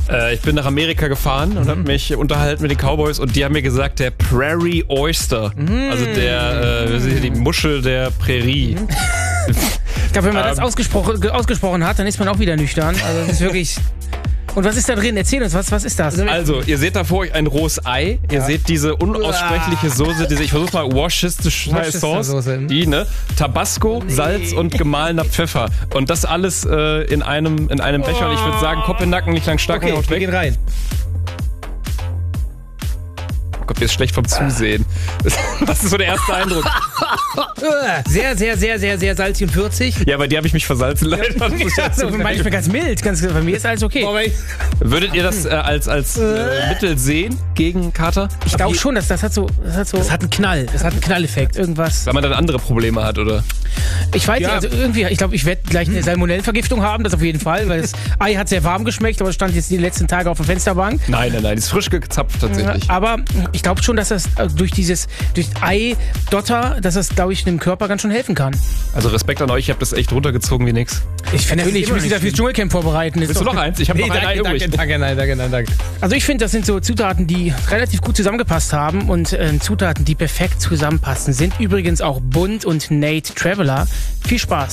Ich bin nach Amerika gefahren und habe mich unterhalten mit den Cowboys und die haben mir gesagt, der Prairie Oyster, also die Muschel der Prärie. Ich glaube, wenn man das ausgesprochen hat, dann ist man auch wieder nüchtern. Also das ist wirklich... Und was ist da drin? Erzähl uns, was ist das? Also, ihr seht da vor euch ein rohes Ei. Ihr seht diese unaussprechliche Soße, ich versuch's mal, Worcestershire Sauce. Die, ne? Tabasco, Salz und gemahlener Pfeffer. Und das alles in einem Becher. Und ich würde sagen, Kopf in den Nacken, nicht lang stark, okay, Haut weg. wir gehen rein. Oh Gott, mir ist schlecht vom Zusehen. Was ist so der erste Eindruck? Sehr, sehr, sehr, sehr, sehr salzig und würzig. Ja, bei dir habe ich mich versalzen leider. Manchmal ganz mild. Bei mir ist alles okay. Würdet ihr das als Mittel sehen gegen Kater? Ich glaube schon, das hat einen Knall. Das hat einen Knalleffekt. Irgendwas. Weil man dann andere Probleme hat, oder? Ich weiß nicht, also irgendwie, ich glaube, ich werde gleich eine Salmonellenvergiftung haben, das auf jeden Fall, weil das Ei hat sehr warm geschmeckt, aber es stand jetzt die letzten Tage auf der Fensterbank. Nein, ist frisch gezapft tatsächlich. Aber ich glaube schon, dass das durch Ei-Dotter, dass das, glaube ich, dem Körper ganz schön helfen kann. Also Respekt an euch, ich habe das echt runtergezogen wie nix. Ich finde natürlich, ich muss mich dafür Dschungelcamp vorbereiten. Willst du noch eins? Ich habe noch ein Ei übrig. Danke. Also ich finde, das sind so Zutaten, die relativ gut zusammengepasst haben und Zutaten, die perfekt zusammenpassen, sind übrigens auch Bund und Nate Traveler. Viel Spaß.